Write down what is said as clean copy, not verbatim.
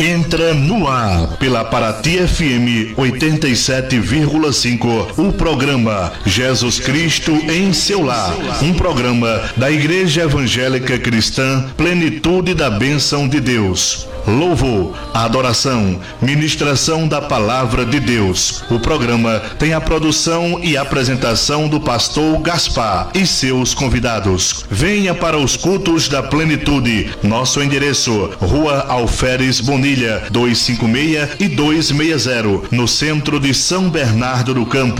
Entra no ar pela Paraty FM 87,5 o programa Jesus Cristo em seu lar, um programa da Igreja Evangélica Cristã Plenitude da Bênção de Deus. Louvor, adoração, ministração da Palavra de Deus. O programa tem a produção e apresentação do pastor Gaspar e seus convidados. Venha para os cultos da Plenitude. Nosso endereço: Rua Alferes Bonilha, 256 e 260, no centro de São Bernardo do Campo.